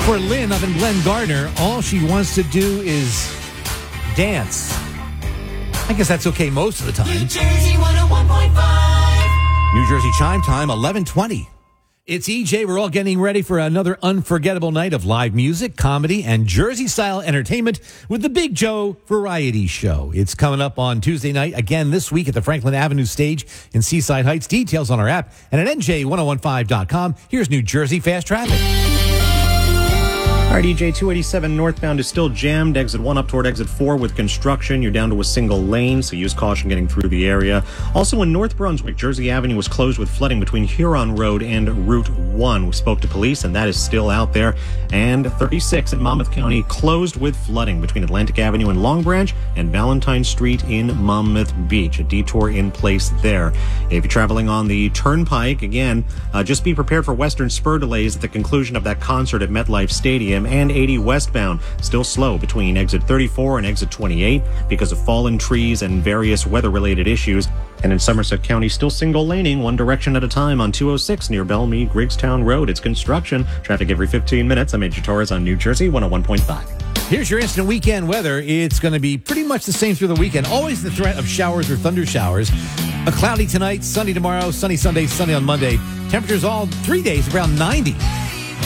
For Lynn up in Glen Gardner, all she wants to do is dance. I guess that's okay most of the time. New Jersey 101.5. New Jersey chime time, 11:20. It's EJ. We're all getting ready for another unforgettable night of live music, comedy, and Jersey-style entertainment with the Big Joe Variety Show. It's coming up on Tuesday night, again this week at the Franklin Avenue stage in Seaside Heights. Details on our app and at NJ1015.com. Here's New Jersey Fast Traffic. All right, EJ, 287 northbound is still jammed. Exit 1 up toward exit 4 with construction. You're down to a single lane, so use caution getting through the area. Also in North Brunswick, Jersey Avenue was closed with flooding between Huron Road and Route 1. We spoke to police, and that is still out there. And 36 in Monmouth County closed with flooding between Atlantic Avenue and Long Branch and Valentine Street in Monmouth Beach. A detour in place there. If you're traveling on the Turnpike, again, just be prepared for western spur delays at the conclusion of that concert at MetLife Stadium. And 80 westbound, still slow between exit 34 and exit 28 because of fallen trees and various weather-related issues. And in Somerset County, still single laning, one direction at a time on 206 near Bellmead, Griggstown Road. It's construction. Traffic every 15 minutes. I'm AJ Torres on New Jersey 101.5. Here's your instant weekend weather. It's going to be pretty much the same through the weekend. Always the threat of showers or thunder showers. A cloudy tonight, sunny tomorrow, sunny Sunday, sunny on Monday. Temperatures all 3 days around 90.